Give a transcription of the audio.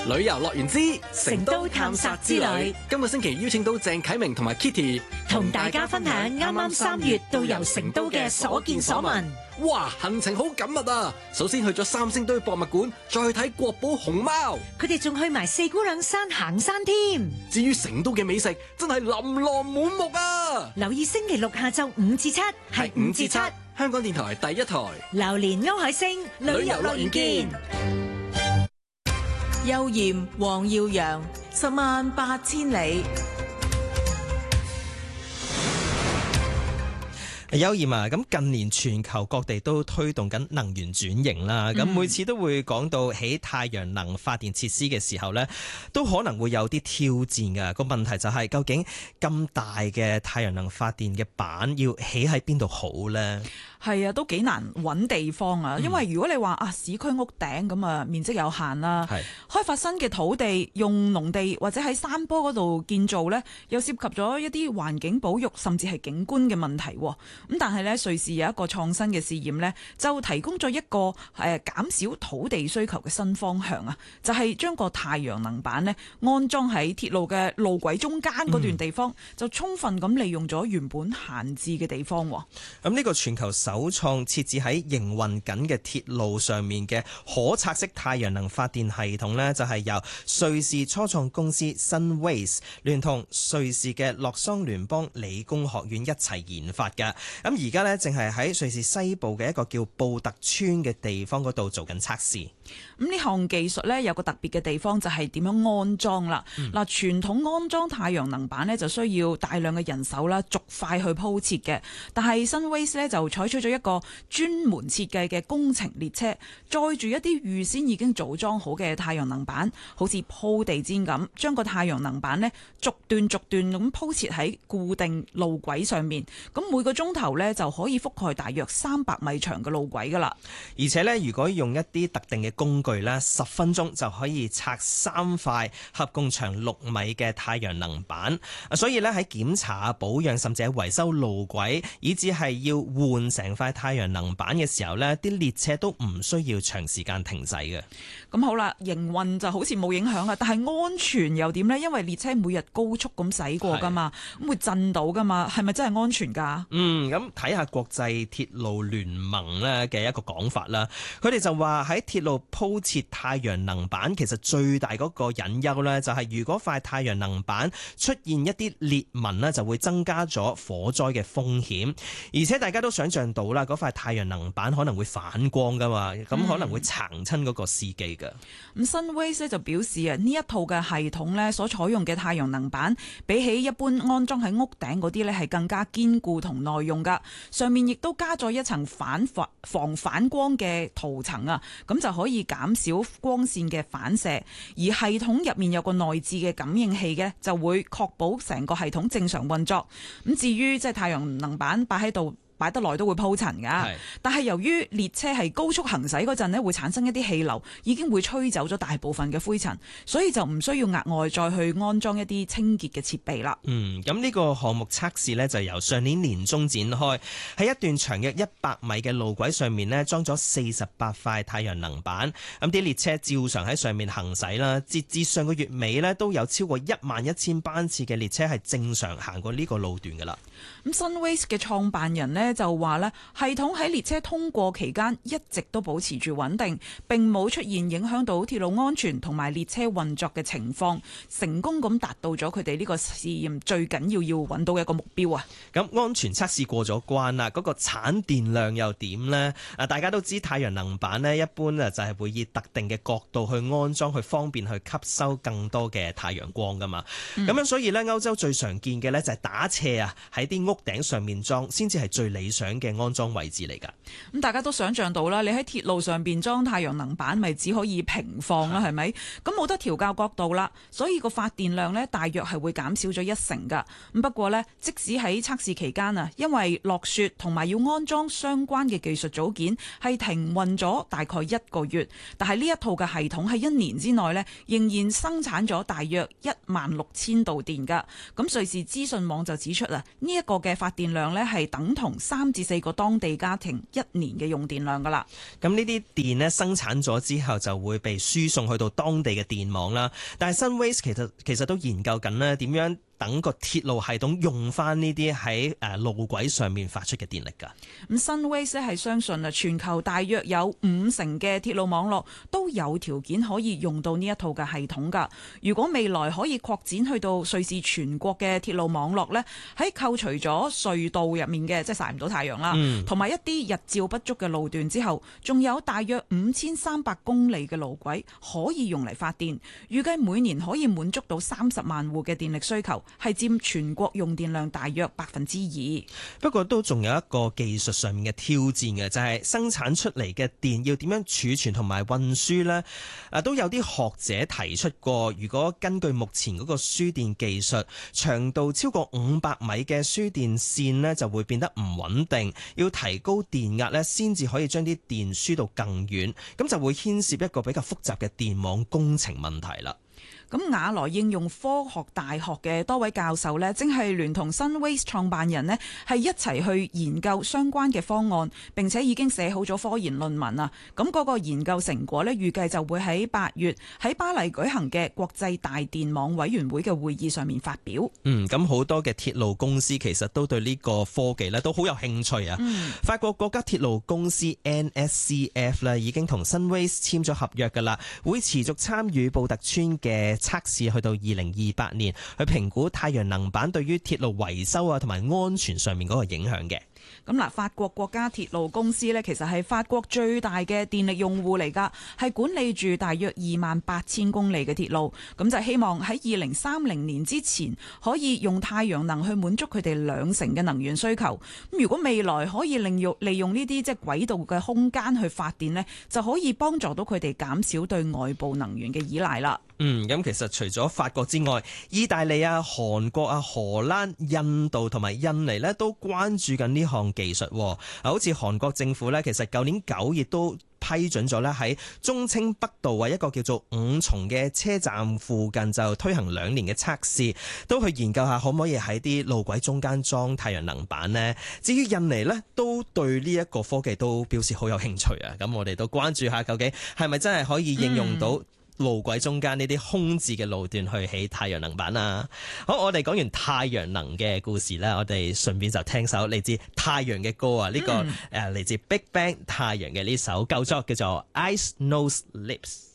旅遊樂園之成都探索之旅，今個星期邀請到鄭啟明同埋 Kitty， 同大家分享啱啱3月到遊成都嘅所見所聞。 哇，行程好緊密啊！首先去咗三星堆博物館，再去睇國寶熊貓， 佢哋仲去埋四姑娘山行山添。 至於成都嘅美食，真係琳琅滿目啊！ 留意星期六下晝5至7，係5至7， 香港電台第一台。 榴蓮歐海星旅遊樂園見。 邱艷、黃耀揚，108000里。 邱艷啊，咁近年全球各地都推動緊能源轉型啦，咁每次都會講到起太陽能發電設施嘅時候呢，都可能會有啲挑戰㗎。個問題就係究竟咁大嘅太陽能發電嘅板要起喺邊度好呢？ 係啊，都幾難揾地方啊！因為如果你話市區屋頂咁啊，面積有限啦，開發新嘅土地用農地或者喺山坡嗰度建造呢，又涉及咗一啲環境保育甚至係景觀嘅問題。咁但係呢，瑞士有一個創新嘅試驗呢，就提供咗一個減少土地需求嘅新方向啊！就係將個太陽能板呢安裝喺鐵路嘅路軌中間嗰段地方，就充分咁利用咗原本閒置嘅地方。 咁呢個全球首創設置喺營運緊嘅鐵路上面嘅可拆式太陽能發電系統呢，就係由瑞士初創公司 Sunways 聯同瑞士嘅洛桑聯邦理工學院一齊研發嘅。咁而家呢，正係喺瑞士西部嘅一個叫布特村嘅地方嗰度做緊測試。 咁呢項技術呢，有個特別嘅地方就係點樣安裝啦。傳統安裝太陽能板呢，就需要大量嘅人手啦，逐塊去鋪設嘅。但係 Sunways 呢，就採取咗一個專門設計嘅工程列車，載住一啲預先已經組裝好嘅太陽能板，好似鋪地氈咁，將個太陽能板呢逐段逐段咁鋪設喺固定路軌上面。咁每個鐘頭呢，就可以覆蓋大約300米長嘅路軌噶啦。 而且呢，如果用一啲特定嘅工具呢，10分鐘就可以拆3塊合共長6米嘅太陽能板。所以呢，喺檢查、保養甚至係維修路軌，以至係要換成塊太陽能板嘅時候呢，啲列車都唔需要長時間停滯嘅。 咁好啦，營運就好似冇影響啊，但係安全又點呢？因為列車每日高速咁駛過噶嘛，咁會震到噶嘛，係咪真係安全㗎？ 咁睇下國際鐵路聯盟咧嘅一個講法啦，佢哋就話喺鐵路鋪設太陽能板，其實最大嗰個隱憂呢，就係如果塊太陽能板出現一啲裂紋呢，就會增加咗火災嘅風險。而且大家都想象到啦，嗰塊太陽能板可能會反光噶嘛，咁可能會撐親嗰個司機噶。 咁 Sunways 咧就表示啊，呢一套嘅系統呢，所採用嘅太陽能板，比起一般安裝喺屋頂嗰啲呢，係更加堅固同耐用噶。上面亦都加咗一層防反光嘅塗層啊，咁就可以減少光線嘅反射。而系統入面有個內置嘅感應器嘅，就會確保成個系統正常運作。咁至於即係太陽能板擺喺度擺得耐都會鋪塵㗎，但係由於列車係高速行駛嗰陣呢，會產生一啲氣流，已經會吹走咗大部分嘅灰塵，所以就唔需要額外再去安裝一啲清潔嘅設備啦。 咁呢個項目測試呢，就由上年年中展開，喺一段長約100米嘅路軌上面呢，裝咗48塊太陽能板，咁啲列車照常喺上面行駛啦。截至上個月尾呢，都有超過11000班次嘅列車係正常行過呢個路段㗎啦。 咁 Sunways 嘅創辦人呢就話呢，系統喺列車通過期間一直都保持住穩定，並冇出現影響到鐵路安全同埋列車運作嘅情況，成功咁達到咗佢哋呢個試驗最緊要揾到嘅一個目標啊！ 咁安全測試過咗關啦，嗰個產電量又點呢？大家都知太陽能板呢一般就係會以特定嘅角度去安裝，去方便去吸收更多嘅太陽光噶嘛。咁樣所以呢，歐洲最常見嘅呢就係打斜啊，喺啲屋頂上面裝，先至係最理想嘅安裝位置嚟㗎。 咁大家都想象到啦，你喺鐵路上邊裝太陽能板，咪只可以平放啦，係咪？咁冇得調校角度啦，所以個發電量呢，大約係會減少咗1成㗎。咁不過呢，即使喺測試期間啊，因為落雪同埋要安裝相關嘅技術組件，係停運咗大概1個月，但係呢一套嘅系統喺1年之內呢，仍然生產咗大約16000度電㗎。咁瑞士資訊網就指出啦，呢一個嘅發電量呢，係等同 3至4個當地家庭1年嘅用電量㗎啦。 咁呢啲電呢生產咗之後就會被輸送去到當地嘅電網啦。但係 Sunways 其實都研究緊呢點樣等個鐵路系統用翻呢啲喺路軌上面發出嘅電力㗎。 咁 Sunways 係相信全球大約有50%嘅鐵路網絡都有條件可以用到呢一套嘅系統㗎。如果未來可以擴展去到瑞士全國嘅鐵路網絡呢，喺扣除咗隧道入面嘅即係曬唔到太陽啦，同埋一啲日照不足嘅路段之後，仲有大約5300公里嘅路軌可以用嚟發電，預計每年可以滿足到30萬戶嘅電力需求，係佔全國用電量大約2%。 不過都仲有一個技術上面嘅挑戰嘅，就係生產出嚟嘅電要點樣儲存同埋運輸呢？都有啲學者提出過，如果根據目前嗰個輸電技術，長度超過500米嘅輸電線呢就會變得唔穩定，要提高電壓呢先至可以將啲電輸到更遠，咁就會牽涉一個比較複雜嘅電網工程問題啦。 咁雅萊應用科學大學嘅多位教授呢，正係聯同 Sunways 創辦人呢，係一齊去研究相關嘅方案，並且已經寫好咗科研論文啊。咁嗰個研究成果呢，預計就會喺8月喺巴黎舉行嘅國際大電網委員會嘅會議上面發表。 咁好多嘅鐵路公司其實都對呢個科技呢都好有興趣啊。法國國家鐵路公司 NSCF 呢已經同 Sunways 簽咗合約㗎啦，會持續參與布特村嘅測試去到2028年，去評估太陽能板對於鐵路維修啊同埋安全上面嗰個影響嘅。 咁嗱，法國國家鐵路公司呢，其實係法國最大嘅電力用戶嚟㗎，係管理住大約28000公里嘅鐵路。咁就希望喺2030年之前可以用太陽能去滿足佢哋2成嘅能源需求。咁如果未來可以利用呢啲即係軌道嘅空間去發電呢，就可以幫助到佢哋減少對外部能源嘅依賴啦。 咁其實除咗法國之外，意大利啊、韓國啊、荷蘭、印度同埋印尼呢都關注緊呢項技術。好似韓國政府呢，其實舊年9月都批准咗呢喺忠清北道一個叫做五重嘅車站附近就推行2年嘅測試，都去研究下可唔可以喺啲路軌中間裝太陽能板呢。至於印尼呢，都對呢一個科技都表示好有興趣啊。咁我哋都關注下究竟係咪真係可以應用到路軌中間呢啲空置嘅路段去起太陽能板啊。好，我哋講完太陽能嘅故事啦，我哋順便就聽首嚟自太陽嘅歌啊。呢個嚟自 Big Bang 太陽嘅呢首舊作叫做 Eyes Nose Lips。